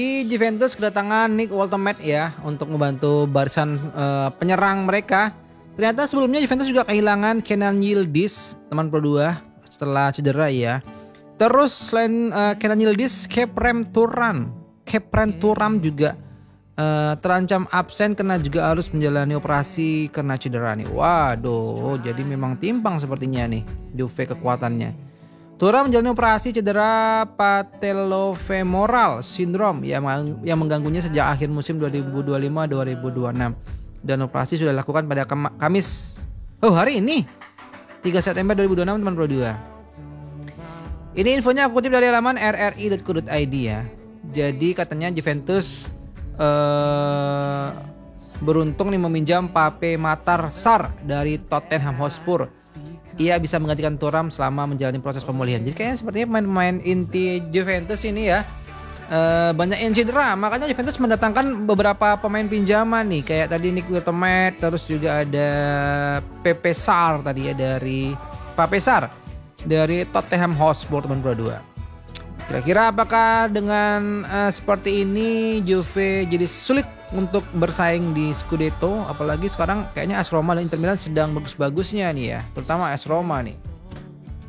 Di Juventus kedatangan Nick Woltemade ya untuk membantu barisan penyerang mereka. Ternyata sebelumnya Juventus juga kehilangan Kenan Yildiz, teman Pro 2 setelah cedera ya. Terus selain Kenan Yildiz, Khéphren Thuram juga terancam absen karena juga harus menjalani operasi karena cedera nih. Waduh, jadi memang timpang sepertinya nih Juve kekuatannya. Thuram menjalani operasi cedera patellofemoral syndrome yang mengganggunya sejak akhir musim 2025-2026 dan operasi sudah dilakukan pada Kamis. Oh, hari ini 3 September 2026 teman Pro 2. Ini infonya aku kutip dari laman rri.co.id ya. Jadi katanya Juventus beruntung nih meminjam Pape Matar Sarr dari Tottenham Hotspur. Ia bisa menggantikan Thuram selama menjalani proses pemulihan. Jadi kayaknya sepertinya pemain-pemain inti Juventus ini ya banyak yang cedera. Makanya Juventus mendatangkan beberapa pemain pinjaman nih. Kayak tadi Nick Woltemade, terus juga ada Pape Sarr tadi ya dari Tottenham Hotspur teman Pro 2. Kira-kira apakah dengan seperti ini Juve jadi sulit untuk bersaing di Scudetto? Apalagi sekarang kayaknya AS Roma dan Inter Milan sedang bagus-bagusnya nih ya, terutama AS Roma nih.